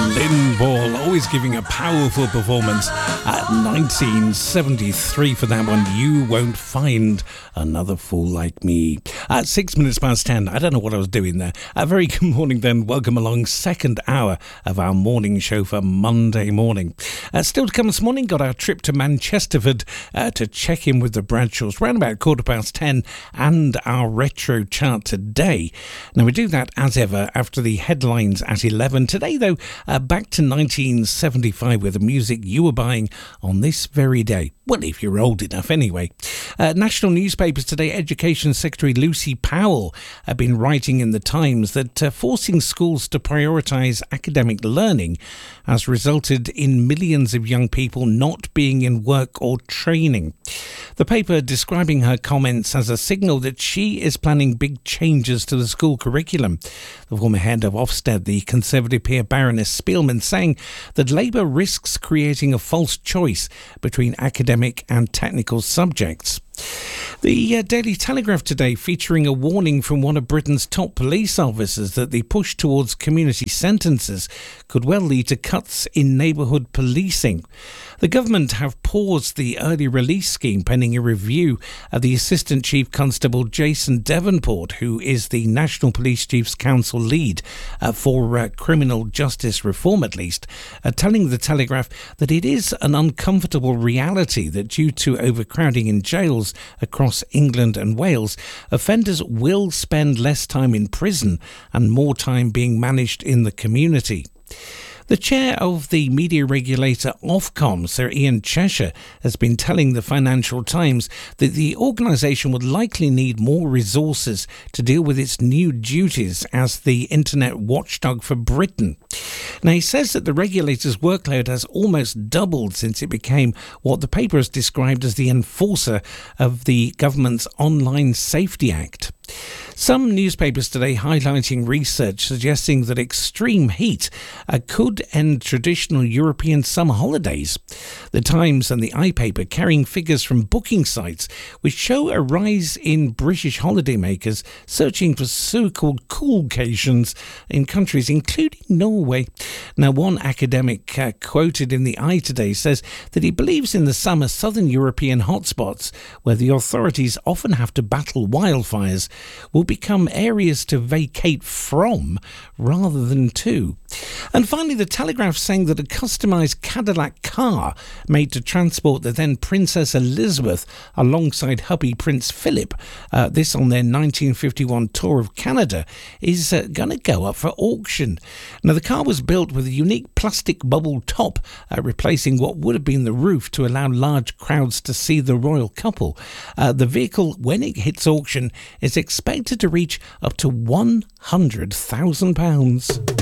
Lynn Ball, always giving a powerful performance at 1973 for that one. You Won't Find Another Fool Like Me. At 6 minutes past 10, I don't know what I was doing there. A very good morning then. Welcome along, second hour of our morning show for Monday morning. Still to come this morning, got our trip to Manchesterford to check in with the Bradshaws round about 10:15 and our retro chart today. Now we do that as ever after the headlines at 11. Today though, back to 1975 with the music you were buying on this very day. Well, if you're old enough anyway. National newspapers today, Education Secretary Lucy Powell have been writing in the Times that forcing schools to prioritise academic learning has resulted in millions of young people not being in work or training. The paper describing her comments as a signal that she is planning big changes to the school curriculum. The former head of Ofsted, the Conservative peer Baroness Spielman, saying that Labour risks creating a false choice between academic and technical subjects. The Daily Telegraph today featuring a warning from one of Britain's top police officers that the push towards community sentences could well lead to cuts in neighbourhood policing. The government have paused the early release scheme pending a review of the Assistant Chief Constable Jason Devonport, who is the National Police Chiefs Council lead for criminal justice reform at least, telling the Telegraph that it is an uncomfortable reality that due to overcrowding in jails across England and Wales, offenders will spend less time in prison and more time being managed in the community. The chair of the media regulator Ofcom, Sir Ian Cheshire, has been telling the Financial Times that the organisation would likely need more resources to deal with its new duties as the internet watchdog for Britain. Now, he says that the regulator's workload has almost doubled since it became what the paper has described as the enforcer of the government's Online Safety Act. Some newspapers today highlighting research suggesting that extreme heat could end traditional European summer holidays. The Times and the iPaper carrying figures from booking sites which show a rise in British holidaymakers searching for so-called coolcations in countries including Norway. Now, one academic quoted in the Eye today says that he believes in the summer southern European hotspots where the authorities often have to battle wildfires will become areas to vacate from rather than to. And finally, the Telegraph saying that a customised Cadillac car made to transport the then Princess Elizabeth alongside hubby Prince Philip, this on their 1951 tour of Canada, is going to go up for auction. Now, the car was built with a unique plastic bubble top, replacing what would have been the roof to allow large crowds to see the royal couple. The vehicle, when it hits auction, is expected to reach up to £100,000.